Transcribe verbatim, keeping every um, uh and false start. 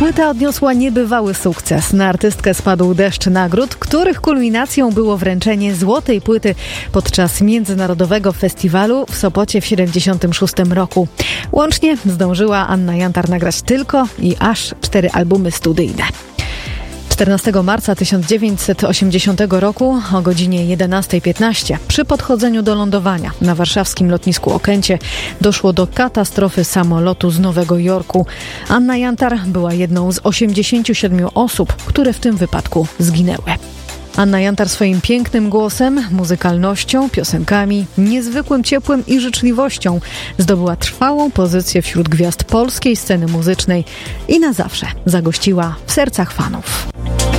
Płyta odniosła niebywały sukces. Na artystkę spadł deszcz nagród, których kulminacją było wręczenie złotej płyty podczas Międzynarodowego Festiwalu w Sopocie w siedemdziesiątym szóstym roku. Łącznie zdążyła Anna Jantar nagrać tylko i aż cztery albumy studyjne. czternastego marca tysiąc dziewięćset osiemdziesiątego roku o godzinie jedenastej piętnaście przy podchodzeniu do lądowania na warszawskim lotnisku Okęcie doszło do katastrofy samolotu z Nowego Jorku. Anna Jantar była jedną z osiemdziesięciu siedmiu osób, które w tym wypadku zginęły. Anna Jantar swoim pięknym głosem, muzykalnością, piosenkami, niezwykłym ciepłem i życzliwością zdobyła trwałą pozycję wśród gwiazd polskiej sceny muzycznej i na zawsze zagościła w sercach fanów.